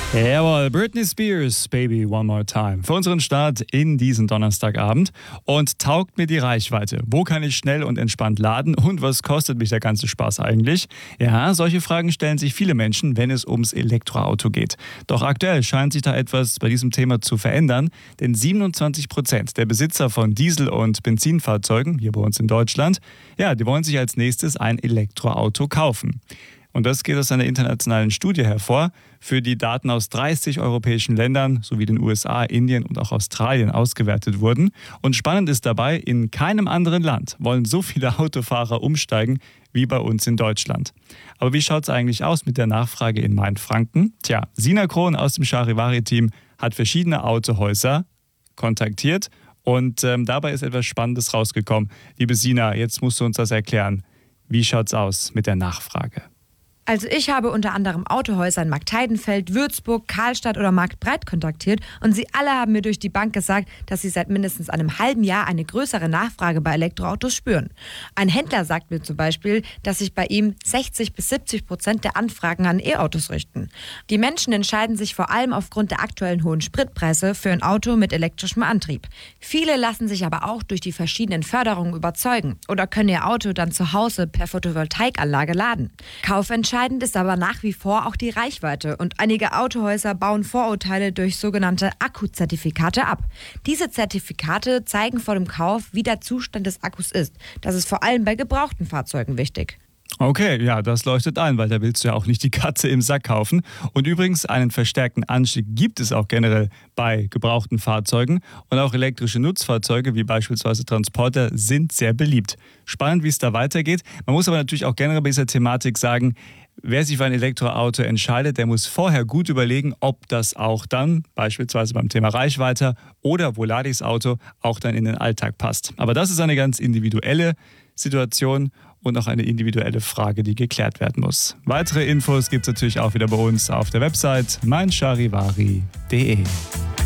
Jawohl, Britney Spears, Baby One More Time. Für unseren Start in diesen Donnerstagabend. Und taugt mir die Reichweite? Wo kann ich schnell und entspannt laden? Und was kostet mich der ganze Spaß eigentlich? Ja, solche Fragen stellen sich viele Menschen, wenn es ums Elektroauto geht. Doch aktuell scheint sich da etwas bei diesem Thema zu verändern. Denn 27% der Besitzer von Diesel- und Benzinfahrzeugen, hier bei uns in Deutschland, ja, die wollen sich als nächstes ein Elektroauto kaufen. Und das geht aus einer internationalen Studie hervor, für die Daten aus 30 europäischen Ländern sowie den USA, Indien und auch Australien ausgewertet wurden. Und spannend ist dabei, in keinem anderen Land wollen so viele Autofahrer umsteigen wie bei uns in Deutschland. Aber wie schaut es eigentlich aus mit der Nachfrage in Mainfranken? Tja, Sina Krohn aus dem Charivari-Team hat verschiedene Autohäuser kontaktiert und dabei ist etwas Spannendes rausgekommen. Liebe Sina, jetzt musst du uns das erklären. Wie schaut es aus mit der Nachfrage? Also ich habe unter anderem Autohäuser in Marktheidenfeld, Würzburg, Karlstadt oder Marktbreit kontaktiert und sie alle haben mir durch die Bank gesagt, dass sie seit mindestens einem halben Jahr eine größere Nachfrage bei Elektroautos spüren. Ein Händler sagt mir zum Beispiel, dass sich bei ihm 60-70% der Anfragen an E-Autos richten. Die Menschen entscheiden sich vor allem aufgrund der aktuellen hohen Spritpreise für ein Auto mit elektrischem Antrieb. Viele lassen sich aber auch durch die verschiedenen Förderungen überzeugen oder können ihr Auto dann zu Hause per Photovoltaikanlage laden. Kaufentscheidend ist aber nach wie vor auch die Reichweite und einige Autohäuser bauen Vorurteile durch sogenannte Akkuzertifikate ab. Diese Zertifikate zeigen vor dem Kauf, wie der Zustand des Akkus ist. Das ist vor allem bei gebrauchten Fahrzeugen wichtig. Okay, ja, das leuchtet ein, weil da willst du ja auch nicht die Katze im Sack kaufen. Und übrigens, einen verstärkten Anstieg gibt es auch generell bei gebrauchten Fahrzeugen. Und auch elektrische Nutzfahrzeuge, wie beispielsweise Transporter, sind sehr beliebt. Spannend, wie es da weitergeht. Man muss aber natürlich auch generell bei dieser Thematik sagen, wer sich für ein Elektroauto entscheidet, der muss vorher gut überlegen, ob das auch dann, beispielsweise beim Thema Reichweite oder wo lade ich das Auto, auch dann in den Alltag passt. Aber das ist eine ganz individuelle Situation und auch eine individuelle Frage, die geklärt werden muss. Weitere Infos gibt es natürlich auch wieder bei uns auf der Website meincharivari.de.